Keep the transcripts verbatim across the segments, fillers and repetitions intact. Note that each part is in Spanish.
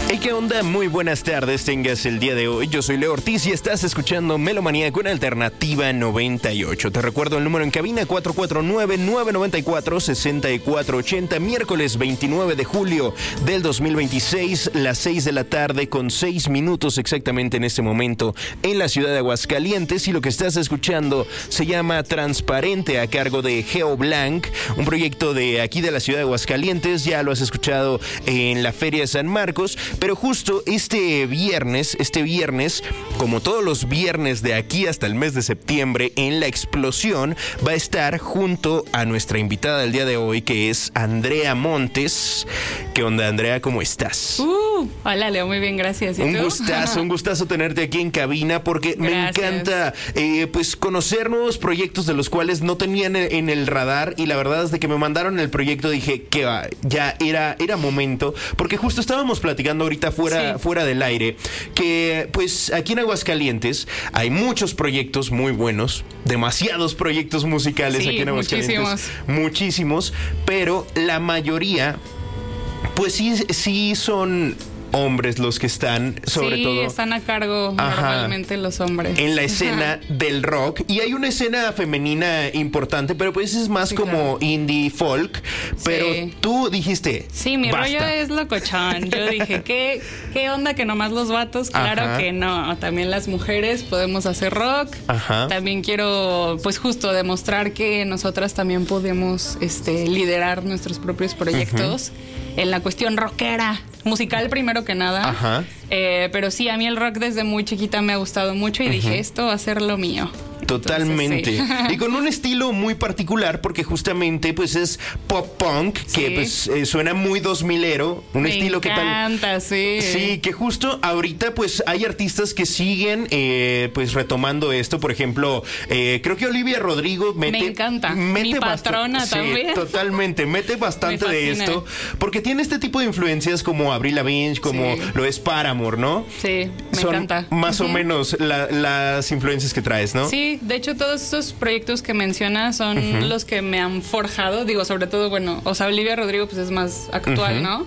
Hey, ¿qué onda? Muy buenas tardes, tengas el día de hoy. Yo soy Leo Ortiz y estás escuchando Melomanía con Alternativa noventa y ocho. Te recuerdo el número en cabina cuatro cuatro nueve, nueve nueve cuatro, seis cuatro ocho cero. Miércoles veintinueve de julio del dos mil veintiséis, las seis de la tarde con seis minutos exactamente en este momento en la ciudad de Aguascalientes. Y lo que estás escuchando se llama Transparente, a cargo de Geo Blanc, un proyecto de aquí de la ciudad de Aguascalientes. Ya lo has escuchado en la Feria de San Marcos. Pero justo este viernes, este viernes, como todos los viernes de aquí hasta el mes de septiembre, en La Explosión, va a estar junto a nuestra invitada del día de hoy, que es Andrea Montes. ¿Qué onda, Andrea? ¿Cómo estás? Uh, hola, Leo, muy bien, gracias. ¿Y un tú? gustazo, un gustazo tenerte aquí en cabina, porque gracias. Me encanta eh, pues conocer nuevos proyectos de los cuales no tenían en el radar, y la verdad es de que me mandaron el proyecto dije que va, ya era, era momento, porque justo estábamos platicando ahorita fuera, sí. fuera del aire, que pues aquí en Aguascalientes hay muchos proyectos muy buenos, demasiados proyectos musicales sí, aquí en Aguascalientes. Muchísimos. Muchísimos, pero la mayoría, pues sí, sí son hombres los que están, sobre sí, todo. Sí, están a cargo Ajá, normalmente los hombres. En la escena Ajá. del rock. Y hay una escena femenina importante, pero pues es más sí, como claro. indie folk. Pero sí. tú dijiste, sí, mi basta. rollo es locochón. Yo dije, ¿qué, qué onda que nomás los vatos? Claro Ajá. que no. También las mujeres podemos hacer rock. Ajá. También quiero, pues justo, demostrar que nosotras también podemos este, liderar nuestros propios proyectos. Ajá. En la cuestión rockera. Musical primero que nada. Ajá. Eh, pero sí, a mí el rock desde muy chiquita me ha gustado mucho y uh-huh. dije, esto va a ser lo mío. Totalmente. Entonces, sí. Y con un estilo muy particular, porque justamente pues es pop punk, que sí. pues eh, suena muy dos milero, un Me estilo encanta, que tal. Me encanta, sí. Sí, que justo ahorita pues hay artistas que siguen eh, pues retomando esto. Por ejemplo, eh, creo que Olivia Rodrigo mete, Me encanta. Mete Mi patrona bast- también. Sí, totalmente. Mete bastante de esto, porque tiene este tipo de influencias como Avril Lavigne, como sí. lo es Paramore, ¿no? Sí, me Son encanta. Más uh-huh. o menos la, las influencias que traes, ¿no? Sí. De hecho, todos esos proyectos que mencionas son uh-huh. los que me han forjado. Digo, sobre todo, bueno, o sea, Olivia Rodrigo pues es más actual, uh-huh. ¿no?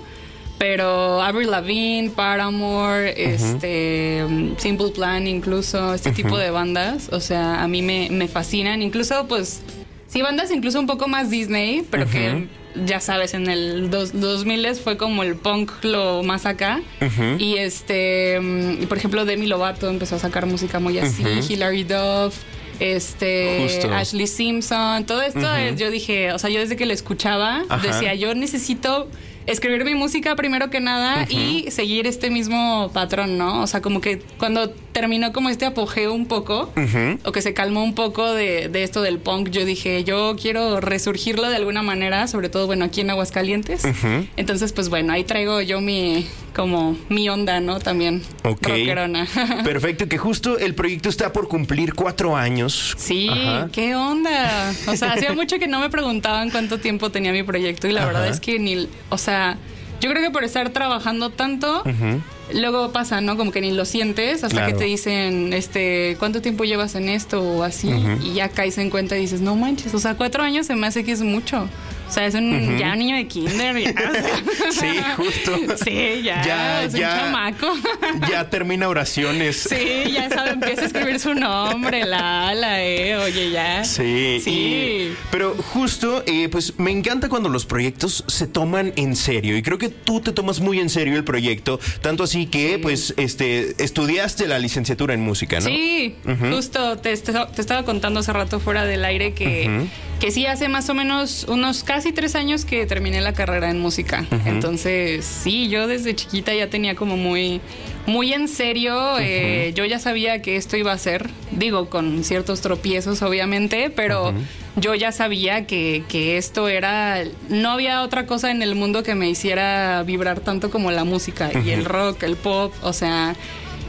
Pero Avril Lavigne, Paramore, uh-huh. este, Simple Plan, incluso, este uh-huh. tipo de bandas, o sea, a mí me, me fascinan. Incluso, pues, sí, bandas incluso un poco más Disney, pero uh-huh. que, ya sabes, en el dos, dos mil fue como el punk lo más acá. Uh-huh. Y este, por ejemplo, Demi Lovato empezó a sacar música muy así, uh-huh. Hilary Duff. Este, Justo. Ashley Simpson, todo esto uh-huh. es, yo dije, o sea, yo desde que lo escuchaba, Ajá. decía, yo necesito escribir mi música primero que nada uh-huh. y seguir este mismo patrón, ¿no? O sea, como que cuando terminó como este apogeo un poco, uh-huh. o que se calmó un poco de, de esto del punk, yo dije, yo quiero resurgirlo de alguna manera, sobre todo, bueno, aquí en Aguascalientes. Uh-huh. Entonces, pues bueno, ahí traigo yo mi, como mi onda, ¿no? También okay. rockerona. Perfecto, que justo el proyecto está por cumplir cuatro años. Sí, Ajá. ¿qué onda? O sea, hacía mucho que no me preguntaban cuánto tiempo tenía mi proyecto y la Ajá. verdad es que ni, o sea, yo creo que por estar trabajando tanto, uh-huh. luego pasa, ¿no? Como que ni lo sientes hasta claro. que te dicen, este, ¿cuánto tiempo llevas en esto? O así, uh-huh. y ya caes en cuenta y dices, no manches, o sea, cuatro años se me hace que es mucho. O sea, es un, uh-huh. ya un niño de kinder. Ya, o sea. Sí, justo. Sí, ya, ya es ya, un chamaco. Ya termina oraciones. Sí, ya sabe, empieza a escribir su nombre, la, la, eh, oye, ya. Sí. Sí. Y, pero justo, eh, pues me encanta cuando los proyectos se toman en serio. Y creo que tú te tomas muy en serio el proyecto. Tanto así que, sí. pues, este, estudiaste la licenciatura en música, ¿no? Sí, uh-huh. justo te, te estaba contando hace rato fuera del aire que, uh-huh. que sí, hace más o menos unos casi tres años que terminé la carrera en música. Uh-huh. Entonces, sí, yo desde chiquita ya tenía como muy, muy en serio. Uh-huh. Eh, yo ya sabía que esto iba a ser, digo, con ciertos tropiezos, obviamente, pero uh-huh. yo ya sabía que, que esto era... No había otra cosa en el mundo que me hiciera vibrar tanto como la música uh-huh. y el rock, el pop, o sea...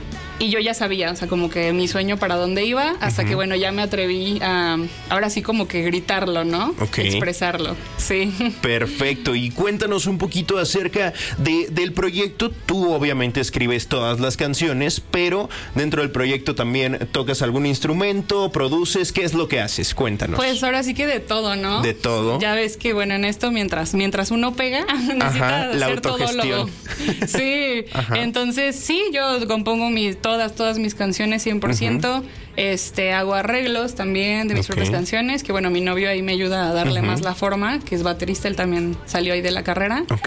Y yo ya sabía, o sea, como que mi sueño para dónde iba, hasta uh-huh. que, bueno, ya me atreví a, ahora sí como que gritarlo, ¿no? Ok. Expresarlo, sí. Perfecto. Y cuéntanos un poquito acerca de, del proyecto. Tú obviamente escribes todas las canciones, pero dentro del proyecto también tocas algún instrumento, produces. ¿Qué es lo que haces? Cuéntanos. Pues ahora sí que de todo, ¿no? De todo. Ya ves que, bueno, en esto, mientras, mientras uno pega, necesita Ajá, hacer la todo lo... Sí. Ajá. Entonces, sí, yo compongo mis... Todas, todas mis canciones cien por ciento. Uh-huh. Este, hago arreglos también de mis okay. propias canciones, que bueno, mi novio ahí me ayuda a darle uh-huh. más la forma, que es baterista, él también salió ahí de la carrera. Ok.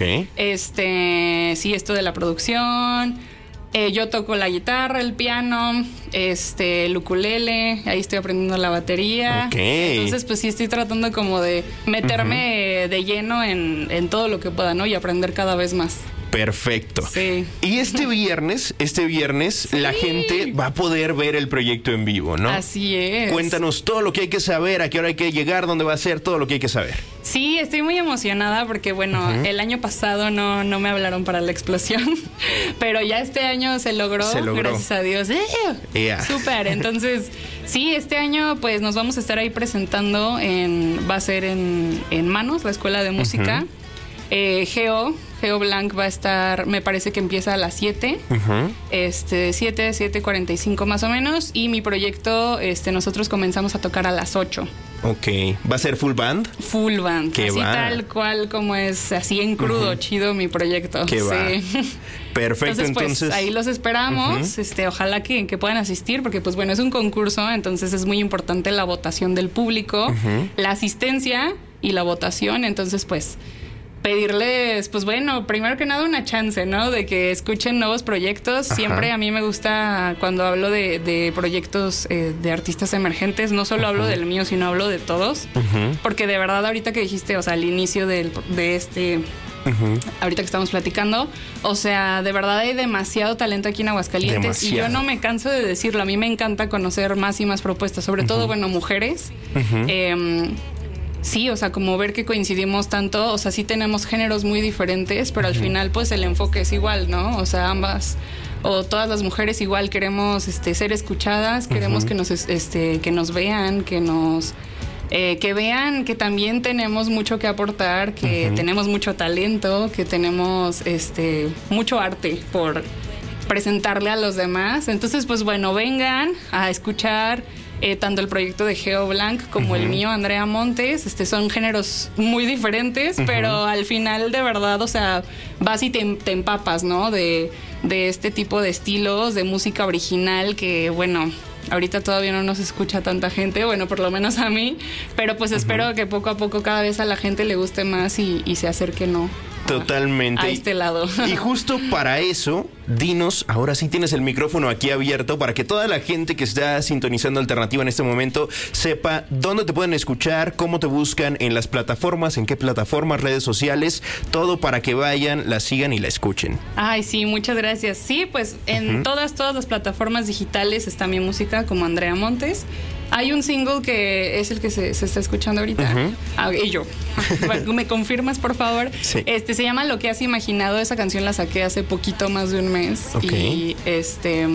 Este, sí, esto de la producción. Eh, yo toco la guitarra, el piano, este, el ukulele, ahí estoy aprendiendo la batería. Okay. Entonces, pues sí estoy tratando como de meterme uh-huh. de lleno en, en todo lo que pueda, ¿no? Y aprender cada vez más. Perfecto. Sí. Y este viernes, este viernes, sí. la gente va a poder ver el proyecto en vivo, ¿no? Así es. Cuéntanos todo lo que hay que saber, a qué hora hay que llegar, dónde va a ser, todo lo que hay que saber. Sí, estoy muy emocionada porque, bueno, uh-huh. el año pasado no, no me hablaron para la explosión, pero ya este año se logró, se logró. Gracias a Dios. ¡Eh! Yeah. Súper. Entonces, sí, este año pues nos vamos a estar ahí presentando en, va a ser en, en Manos, la Escuela de Música. Uh-huh. Eh, Geo, Geo Blanc va a estar, me parece que empieza a las siete, uh-huh. este, siete, siete cuarenta y cinco más o menos, y mi proyecto, este, nosotros comenzamos a tocar a las ocho. Ok, ¿va a ser full band? Full band, ¿Qué así va? Tal cual como es, así en crudo, uh-huh. chido mi proyecto. ¿Qué sí. va? Perfecto, entonces, entonces pues ahí los esperamos, uh-huh. este, ojalá que, que puedan asistir, porque pues bueno, es un concurso, entonces es muy importante la votación del público, uh-huh. la asistencia y la votación, entonces pues pedirles, pues bueno, primero que nada una chance, ¿no? De que escuchen nuevos proyectos. Ajá. Siempre a mí me gusta cuando hablo de, de proyectos eh, de artistas emergentes, no solo uh-huh. hablo del mío, sino hablo de todos. Uh-huh. Porque de verdad ahorita que dijiste, o sea, al inicio del, de este... Uh-huh. Ahorita que estamos platicando, o sea, de verdad hay demasiado talento aquí en Aguascalientes. Demasiado. Y yo no me canso de decirlo, a mí me encanta conocer más y más propuestas, sobre uh-huh. todo, bueno, mujeres. Uh-huh. Eh, Sí, o sea, como ver que coincidimos tanto, o sea, sí tenemos géneros muy diferentes, pero uh-huh. al final pues el enfoque es igual, ¿no? O sea, ambas o todas las mujeres igual queremos este, ser escuchadas, queremos uh-huh. que nos este, que nos vean, que nos eh, que vean que también tenemos mucho que aportar, que uh-huh. tenemos mucho talento, que tenemos este mucho arte por presentarle a los demás. Entonces, pues bueno, vengan a escuchar Eh, tanto el proyecto de Geo Blanc como uh-huh. el mío, Andrea Montes. Este, son géneros muy diferentes, uh-huh. pero al final de verdad, o sea, vas y te, te empapas, ¿no? De, de este tipo de estilos, de música original que, bueno, ahorita todavía no nos escucha tanta gente, bueno, por lo menos a mí, pero pues uh-huh. espero que poco a poco cada vez a la gente le guste más y, y se acerque, ¿no? Totalmente. A este lado. Y justo para eso, dinos, ahora sí tienes el micrófono aquí abierto para que toda la gente que está sintonizando Alternativa en este momento sepa dónde te pueden escuchar, cómo te buscan en las plataformas, en qué plataformas, redes sociales, todo para que vayan, la sigan y la escuchen. Ay, sí, muchas gracias. Sí, pues en uh-huh. todas, todas las plataformas digitales está mi música como Andrea Montes. Hay un single que es el que se, se está escuchando ahorita. Uh-huh. Ah, y yo. ¿Me confirmas, por favor? Sí. Este, se llama Lo que has imaginado. Esa canción la saqué hace poquito más de un mes. Okay. Y este...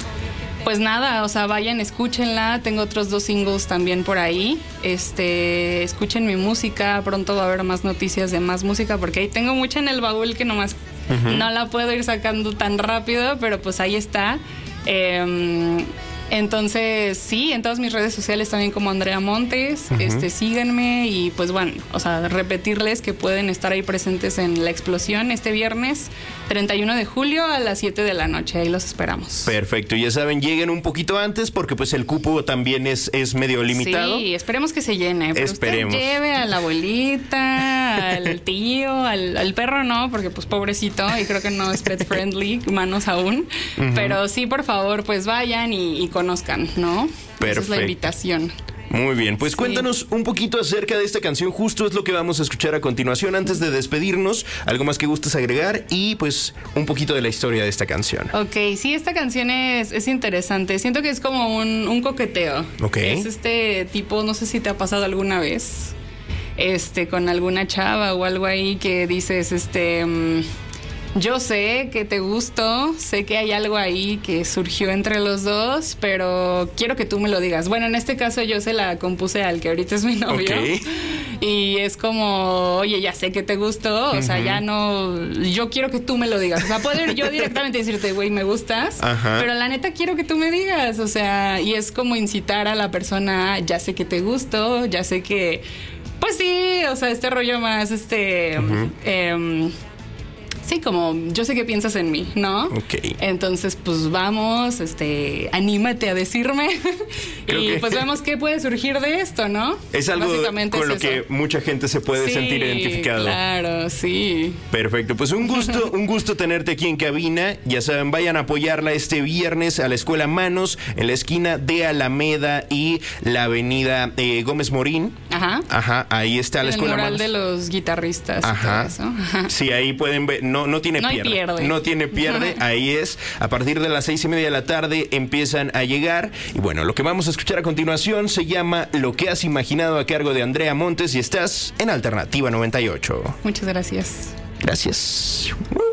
Pues nada, o sea, vayan, escúchenla. Tengo otros dos singles también por ahí. Este, escuchen mi música. Pronto va a haber más noticias de más música, porque ahí tengo mucha en el baúl que nomás uh-huh. no la puedo ir sacando tan rápido, pero pues ahí está. Eh, Entonces, sí, en todas mis redes sociales también como Andrea Montes, uh-huh. este, síganme y pues bueno, o sea, repetirles que pueden estar ahí presentes en La Explosión este viernes treinta y uno de julio a las siete de la noche, ahí los esperamos. Perfecto, ya saben, lleguen un poquito antes porque pues el cupo también es, es medio limitado. Sí, esperemos que se llene, pero esperemos. Usted lleve a la abuelita, al tío, al, al perro no, porque pues pobrecito y creo que no es pet friendly, manos aún, uh-huh. pero sí, por favor, pues vayan y, y conozcan, ¿no? Perfecto. Esa es la invitación. Muy bien, pues sí. Cuéntanos un poquito acerca de esta canción, justo es lo que vamos a escuchar a continuación. Antes de despedirnos, algo más que gustes agregar y pues un poquito de la historia de esta canción. Ok, sí, esta canción es, es interesante, siento que es como un, un coqueteo. Ok. Es este tipo, no sé si te ha pasado alguna vez, este, con alguna chava o algo ahí que dices, este... Um, Yo sé que te gustó, sé que hay algo ahí que surgió entre los dos, pero quiero que tú me lo digas. Bueno, en este caso yo se la compuse al que ahorita es mi novio. Okay. Y es como, oye, ya sé que te gustó, o uh-huh. sea, ya no... Yo quiero que tú me lo digas. O sea, puedo ir yo directamente decirte, güey, me gustas, uh-huh. pero la neta quiero que tú me digas. O sea, y es como incitar a la persona, ya sé que te gustó, ya sé que... Pues sí, o sea, este rollo más, este... Uh-huh. eh, Sí, como yo sé que piensas en mí, ¿no? Ok. Entonces, pues vamos, este, anímate a decirme y que... pues vemos qué puede surgir de esto, ¿no? Es algo con lo eso. que mucha gente se puede sí, sentir identificado. Claro, sí. Perfecto, pues un gusto, un gusto tenerte aquí en cabina. Ya saben, vayan a apoyarla este viernes a la Escuela Manos en la esquina de Alameda y la avenida eh, Gómez Morín. Ajá. Ajá, ahí está la el Escuela mural Manos. de los guitarristas. Ajá. Y todo eso. Ajá. Sí, ahí pueden ver. No, no tiene no pierde. pierde. No tiene pierde. Ahí es. A partir de las seis y media de la tarde empiezan a llegar. Y bueno, lo que vamos a escuchar a continuación se llama Lo que has imaginado, a cargo de Andrea Montes, y estás en Alternativa noventa y ocho. Muchas gracias. Gracias.